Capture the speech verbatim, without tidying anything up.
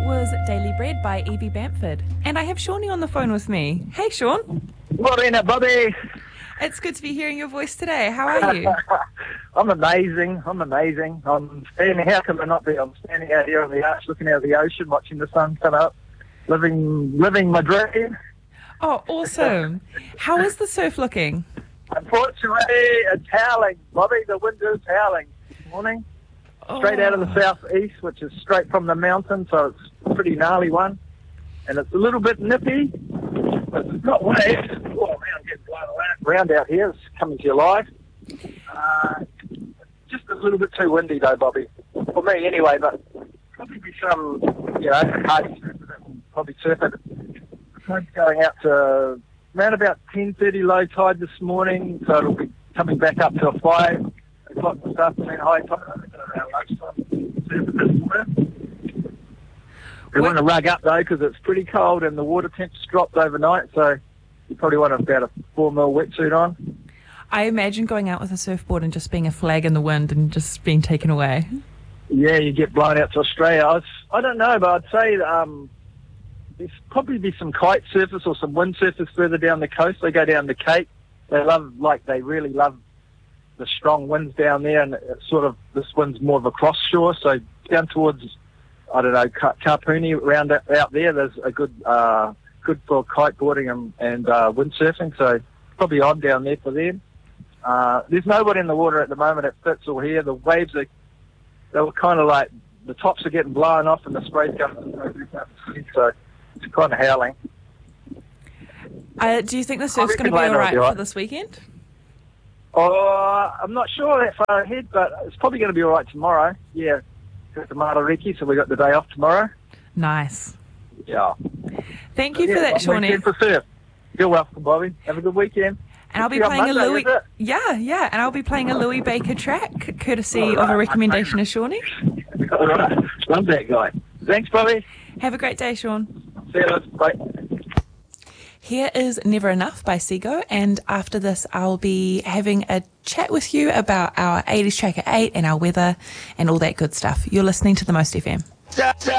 was Daily Bread by Evie Bamford. And I have Shawnee on the phone with me. Hey, Sean. Morena, Bobby. It's good to be hearing your voice today. How are you? I'm amazing. I'm amazing. I'm standing, how can I not be? I'm standing out here on the arch looking out the ocean, watching the sun come up, living living my dream. Oh, awesome. How is the surf looking? Unfortunately, it's howling, Bobby. The wind is howling this morning. Straight out of the southeast, which is straight from the mountain, so it's a pretty gnarly one. And it's a little bit nippy, but it's not waves. Oh, man, I'm getting blown around out here. It's coming to your life. Uh, just a little bit too windy, though, Bobby. For me, anyway, but probably be some, you know, hard probably surf it. Tide's going out to around about ten thirty low tide this morning, so it'll be coming back up to a five o'clock this afternoon high tide. I think around lunchtime. We want to rug up though because it's pretty cold and the water temps dropped overnight, so you probably want about a four mil wetsuit on. I imagine going out with a surfboard and just being a flag in the wind and just being taken away. Yeah, you get blown out to Australia. I, was, I don't know, but I'd say um, there's probably be some kite surfers or some wind surfers further down the coast. They go down the Cape. They love, like, they really love the strong winds down there, and it's sort of, this wind's more of a cross shore, so down towards, I don't know, Kapuni, around out there, there's a good, uh, good for kiteboarding and, and uh, windsurfing, so probably on down there for them. Uh, there's nobody in the water at the moment at Fitz or here. The waves are, they were kind of like, the tops are getting blown off and the spray's coming, so it's kind of howling. Uh, do you think the surf's going to be all right for this weekend? Oh, I'm not sure that far ahead, but it's probably going to be all right tomorrow. Yeah, got the Matariki, so we got the day off tomorrow. Nice. Yeah. Thank you yeah, for that, Shawnee. For surf. You're welcome, Bobby. Have a good weekend. And I'll be See playing Monday, a Louis. is it? Yeah, yeah, and I'll be playing a Louis Baker track, courtesy oh, right. of a recommendation of Shawnee. All right. Love that guy. Thanks, Bobby. Have a great day, Sean. See you later. Bye. Here is Never Enough by Seago, and after this I'll be having a chat with you about our eighties track at eight and our weather and all that good stuff. You're listening to The Most F M.